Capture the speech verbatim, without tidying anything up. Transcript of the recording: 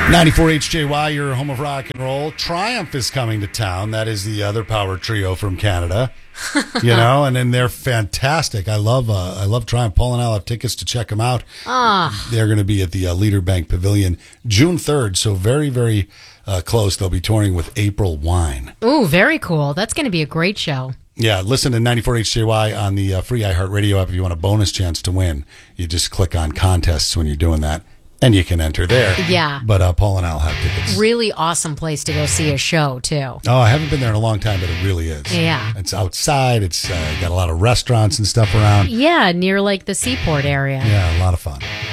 ninety-four H J Y, your home of rock and roll. Triumph is coming to town. That is the other power trio from Canada. You know, and then they're fantastic. I love uh, I love Triumph. Paul and I'll have tickets to check them out. Ah. They're going to be at the uh, Leader Bank Pavilion June third, so very, very uh, close. They'll be touring with April Wine. Ooh, very cool. That's going to be a great show. Yeah, listen to ninety-four H J Y on the uh, free iHeartRadio app if you want a bonus chance to win. You just click on contests when you're doing that, and you can enter there. Yeah. But uh, Paul and I'll have tickets. Really awesome place to go see a show, too. Oh, I haven't been there in a long time, but it really is. Yeah. It's outside. It's uh, got a lot of restaurants and stuff around. Yeah, near like the seaport area. Yeah, a lot of fun.